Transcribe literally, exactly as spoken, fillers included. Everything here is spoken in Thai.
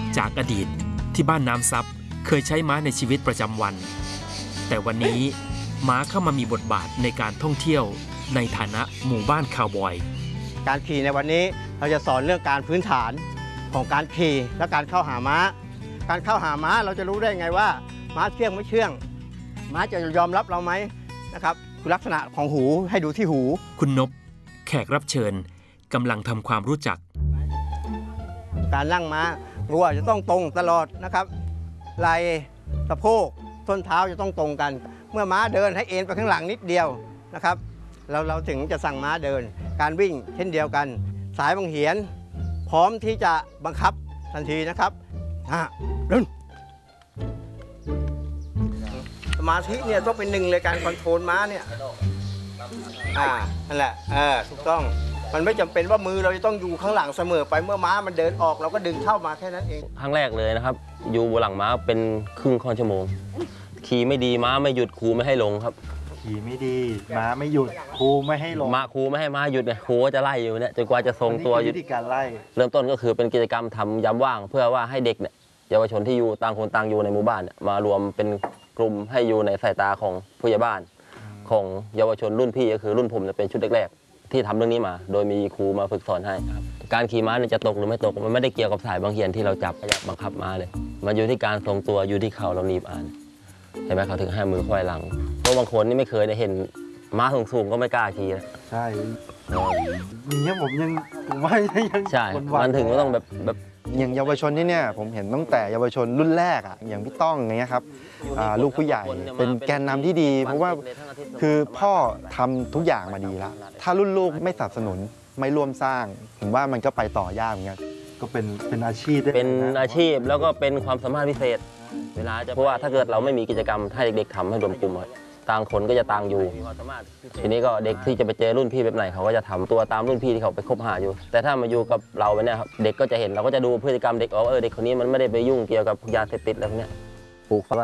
จากอดีตที่บ้านน้ำซับเคยใช้ม้าในชีวิตประจำวันแต่วันนี้ม้าเข้ามามีบทบาทในการท่องเที่ยวในฐานะหมู่บ้านคาวบอยการขี่ในวันนี้เราจะสอนเรื่องการพื้นฐานของการขี่และการเข้าหาม้าการเข้าหาม้าเราจะรู้ได้ไงว่าม้าเชื่องไม่เชื่องม้าจะยอมรับเราไหมนะครับคือลักษณะของหูให้ดูที่หูคุณนพแขกรับเชิญกำลังทำความรู้จักการนั่งม้าหัวจะต้องตรงตลอดนะครับไหล่สะโพกส้นเท้าจะต้องตรงกันเมื่อม้าเดินให้เอ็นไปข้างหลังนิดเดียวนะครับเราเราถึงจะสั่งม้าเดินการวิ่งเช่นเดียวกันสายบังเหียนพร้อมที่จะบังคับทันทีนะครับอ่ะเดินสมาธิเนี่ยต้องเป็นหนึ่งเลยการคอนโทรลม้าเนี่ยอ่านั่นแหละเออถูกต้องมันไม่จำเป็นว่ามือเราจะต้องอยู่ข้างหลังเสมอไปเมื่อม้ามันเดินออกเราก็ดึงเข้ามาแค่นั้นเองครั้งแรกเลยนะครับอยู่บนหลังม้าเป็นครึ่งค่อนชั่วโมงขี่ไม่ดีม้าไม่หยุดครูไม่ให้ลงครับขี่ไม่ดีม้าไม่หยุดครูไม่ให้ลงม้าครูไม่ให้ม้าหยุดไงครูก็จะไล่อยู่เนี่ยจนกว่าจะทรงตัวหยุดวิธีการไล่เริ่มต้นก็คือเป็นกิจกรรมทำยามว่างเพื่อว่าให้เด็กเนี่ยเยาวชนที่อยู่ต่างคนต่างอยู่ในหมู่บ้านเนี่ยมารวมเป็นกลุ่มให้อยู่ในสายตาของผู้ใหญ่บ้านของเยาวชนรุ่นพี่ก็คือรุ่นผมจะเป็นชุดแรกๆที่ทำเรื่องนี้มาโดยมีครูมาฝึกสอนให้การขี่ม้าเนี่ยจะตกหรือไม่ตกมันไม่ได้เกี่ยวกับสายบางเหียนที่เราจับบังคับม้าเลยมันอยู่ที่การทรงตัวอยู่ที่เขาเราหนีบอ่านเห็นไหมเขาถึงให้มือควายหลังเพราะบางคนนี่ไม่เคยได้เห็นม้าสูงๆก็ไม่กล้าขี่นะใช่เนี่ยผมยังผมว่ายังใช่มันถึงก็ต้องแบบแบบอย่างเยาวชนที่เนี่ยผมเห็นตั้งแต่เยาวชนรุ่นแรกอ่ะอย่างพี่ต้องอย่างเงี้ยครับลูกผู้ใหญ่เป็นแกนนำที่ดีเพราะว่าคือพ่อทำทุกอย่างมาดีแล้วถ้ารุ่นลูกไม่สนับสนุนไม่ร่วมสร้างผมว่ามันก็ไปต่อยากเหมือนกันก็เป็นเป็นอาชีพเป็นอาชีพแล้วก็เป็นความสามารถพิเศษเวลาจะเพราะว่าถ้าเกิดเราไม่มีกิจกรรมให้เด็กๆทำให้รวมกลุ่มต่างคนก็จะต่างอยู่ทีนี้ก็เด็กที่จะไปเจอรุ่นพี่แบบไหนเขาก็จะทำตัวตามรุ่นพี่ที่เขาไปคบหาอยู่แต่ถ้ามาอยู่กับเราไปเนี่ยครับเด็กก็จะเห็นเราก็จะดูพฤติกรรมเด็กอ๋อเออเด็กคนนี้มันไม่ได้ไปยุ่งเกี่ยวกับยาเสพติดอะไรพวกนี้ปลูกฝัง